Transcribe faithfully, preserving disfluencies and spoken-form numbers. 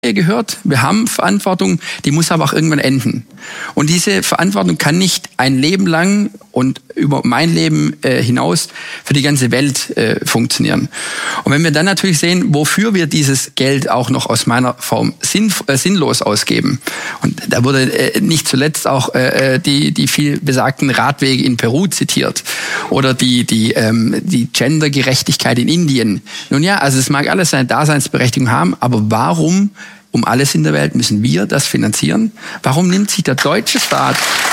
gehört, wir haben Verantwortung, die muss aber auch irgendwann enden. Und diese Verantwortung kann nicht ein Leben lang und über mein Leben äh, hinaus für die ganze Welt äh, funktionieren. Und wenn wir dann natürlich sehen, wofür wir dieses Geld auch noch aus meiner Form sinn, äh, sinnlos ausgeben, und da wurde äh, nicht zuletzt auch äh, die die viel besagten Radwege in Peru zitiert oder die die ähm, die Gendergerechtigkeit in Indien. Nun ja, also es mag alles seine Daseinsberechtigung haben, aber warum um alles in der Welt müssen wir das finanzieren? Warum nimmt sich der deutsche Staat